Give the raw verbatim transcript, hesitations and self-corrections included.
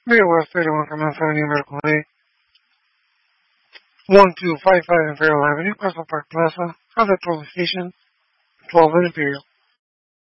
Midwest thirty-one Command Avenue Medical Aid, one two five five Imperial Avenue, Parcel Park Plaza, Contact Police Station, twelve in Imperial.